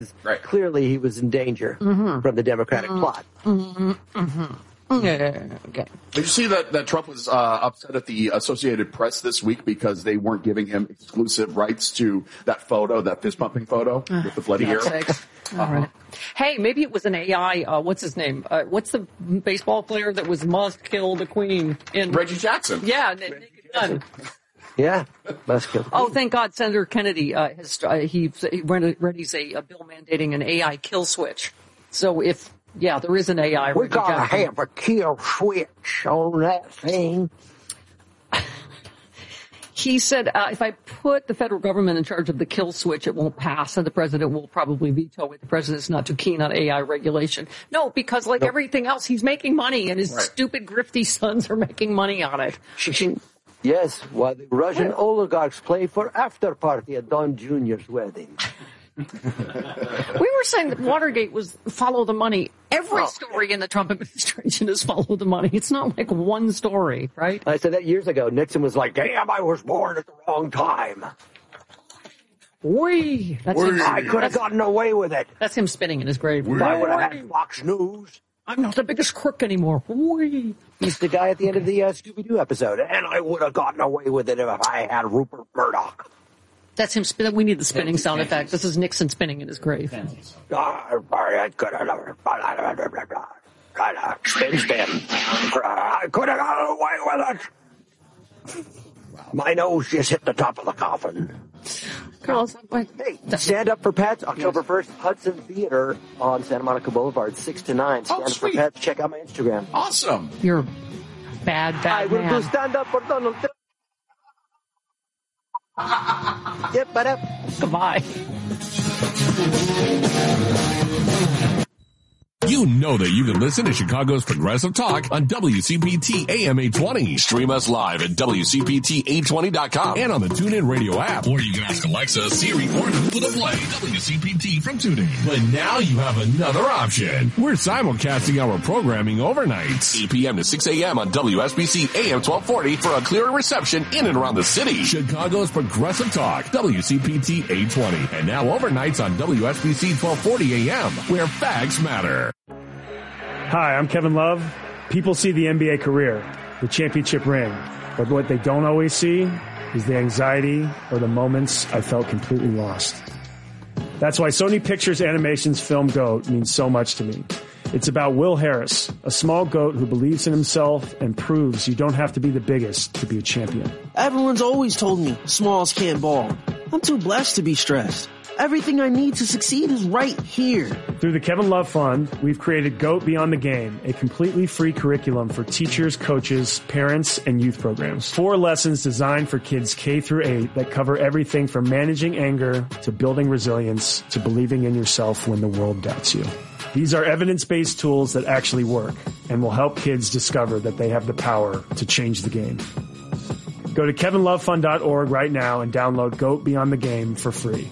Right. Clearly, he was in danger from the Democratic plot. Okay. Did you see that Trump was upset at the Associated Press this week because they weren't giving him exclusive rights to that photo, that fist-pumping photo with the bloody hair? All right. Hey, maybe it was an AI. What's his name? What's the baseball player that was must kill the queen? Reggie Jackson. Yeah, Naked Gun. Yeah, must kill. Oh, thank God, Senator Kennedy he readies a bill mandating an AI kill switch. So there is an AI. We gotta have a kill switch on that thing. He said, if I put the federal government in charge of the kill switch, it won't pass, and the president will probably veto it. The president's not too keen on AI regulation. No, because everything else, he's making money, and his stupid grifty sons are making money on it. Yes, while the Russian oligarchs play for after party at Don Jr.'s wedding. We were saying that Watergate was follow the money. Every story in the Trump administration is follow the money. It's not like one story, right? I said that years ago. Nixon was like, damn, I was born at the wrong time. I could have gotten away with it. That's him spinning in his grave. I would have had Fox News. I'm not the biggest crook anymore. He's the guy at the end of the Scooby-Doo episode, and I would have gotten away with it if I had Rupert Murdoch. That's him spinning. We need the spinning sound effect. This is Nixon spinning in his grave. I could have gotten away with it. My nose just hit the top of the coffin. Carlos, hey, Stand Up for Pets, October 1st, Hudson Theater on Santa Monica Boulevard, 6 to 9. Stand Up for Pets. Check out my Instagram. Awesome. You're a bad I will man. do stand up for Donald Trump. Yep, but Goodbye. You know that you can listen to Chicago's Progressive Talk on WCPT AM 820. Stream us live at WCPT820.com and on the TuneIn Radio app. Or you can ask Alexa, Siri, or Google to play WCPT from TuneIn. But now you have another option. We're simulcasting our programming overnights. 8 p.m. to 6 a.m. on WSBC AM 1240 for a clearer reception in and around the city. Chicago's Progressive Talk, WCPT 820. And now overnights on WSBC 1240 AM, where facts matter. Hi, I'm Kevin Love. People see the NBA career, the championship ring, but what they don't always see is the anxiety or the moments I felt completely lost. That's why Sony Pictures Animation's film GOAT means so much to me. It's about Will Harris, a small goat who believes in himself and proves you don't have to be the biggest to be a champion. Everyone's always told me smalls can't ball. I'm too blessed to be stressed. Everything I need to succeed is right here. Through the Kevin Love Fund, we've created GOAT Beyond the Game, a completely free curriculum for teachers, coaches, parents, and youth programs. 4 lessons designed for kids K through 8 that cover everything from managing anger to building resilience to believing in yourself when the world doubts you. These are evidence-based tools that actually work and will help kids discover that they have the power to change the game. Go to kevinlovefund.org right now and download GOAT Beyond the Game for free.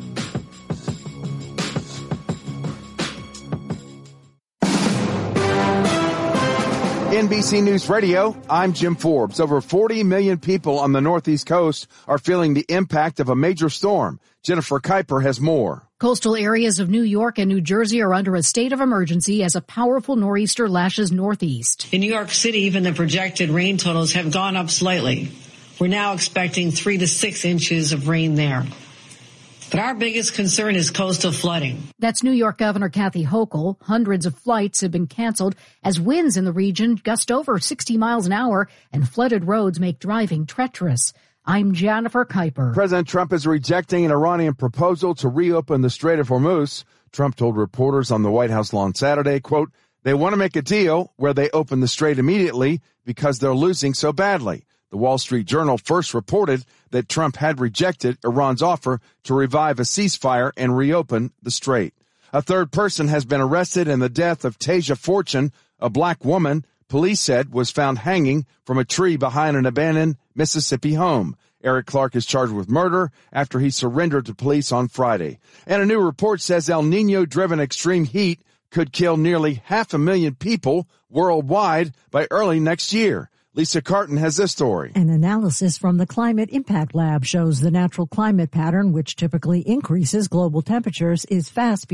NBC News Radio, I'm Jim Forbes. Over 40 million people on the Northeast coast are feeling the impact of a major storm. Jennifer Kuiper has more. Coastal areas of New York and New Jersey are under a state of emergency as a powerful nor'easter lashes northeast. In New York City, even the projected rain totals have gone up slightly. We're now expecting 3 to 6 inches of rain there. But our biggest concern is coastal flooding. That's New York Governor Kathy Hochul. Hundreds of flights have been canceled as winds in the region gust over 60 miles an hour and flooded roads make driving treacherous. I'm Jennifer Kuiper. President Trump is rejecting an Iranian proposal to reopen the Strait of Hormuz. Trump told reporters on the White House lawn Saturday, quote, they want to make a deal where they open the strait immediately because they're losing so badly. The Wall Street Journal first reported that Trump had rejected Iran's offer to revive a ceasefire and reopen the strait. A third person has been arrested in the death of Tasia Fortune, a black woman police said was found hanging from a tree behind an abandoned Mississippi home. Eric Clark is charged with murder after he surrendered to police on Friday. And a new report says El Nino-driven extreme heat could kill nearly 500,000 people worldwide by early next year. Lisa Carton has this story. An analysis from the Climate Impact Lab shows the natural climate pattern, which typically increases global temperatures, is fast